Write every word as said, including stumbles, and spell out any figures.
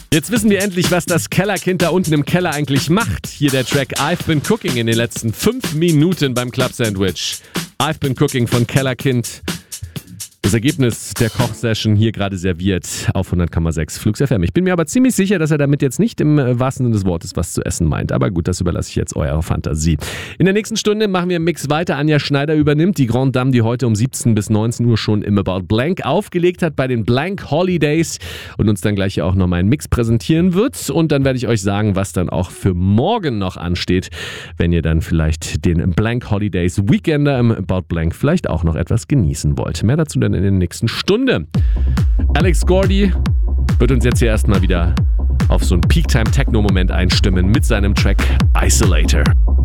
Jetzt wissen wir endlich, was das Kellerkind da unten im Keller eigentlich macht. Hier der Track I've Been Cooking in den letzten fünf Minuten beim Club Sandwich. I've Been Cooking von Kellerkind. Das Ergebnis der Kochsession hier gerade serviert auf hundert Komma sechs Flux F M. Ich bin mir aber ziemlich sicher, dass er damit jetzt nicht im wahrsten Sinne des Wortes was zu essen meint. Aber gut, das überlasse ich jetzt eurer Fantasie. In der nächsten Stunde machen wir einen Mix weiter. Anja Schneider übernimmt die Grande Dame, die heute um siebzehn bis neunzehn Uhr schon im About Blank aufgelegt hat bei den Blank Holidays und uns dann gleich auch nochmal einen Mix präsentieren wird. Und dann werde ich euch sagen, was dann auch für morgen noch ansteht, wenn ihr dann vielleicht den Blank Holidays Weekender im About Blank vielleicht auch noch etwas genießen wollt. Mehr dazu dann in der nächsten Stunde. Alex Gordy wird uns jetzt hier erstmal wieder auf so einen Peak-Time-Techno-Moment einstimmen mit seinem Track Isolator.